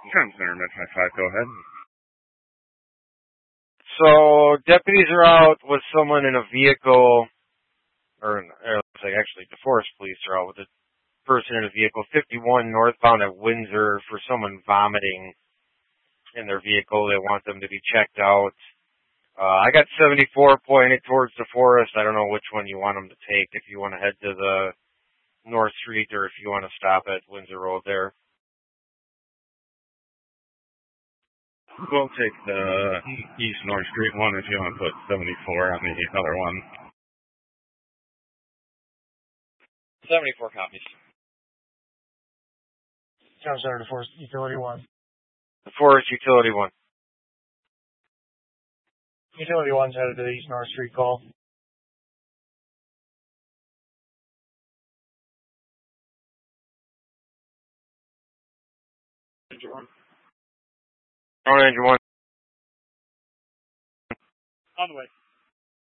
Town Center, Metro 5, go ahead. So, deputies are out with someone in a vehicle, actually, the Forest Police are out with a person in a vehicle, 51 northbound at Windsor, for someone vomiting in their vehicle. They want them to be checked out. I got 74 pointed towards the forest. I don't know which one you want them to take, if you want to head to the North Street or if you want to stop at Windsor Road there. We'll take the East North Street one if you want to put 74 on the other one. 74 copies. Town Center to Forest Utility 1. The Forest Utility 1. Utility 1's headed to the East North Street call. Ranger 1. On the way.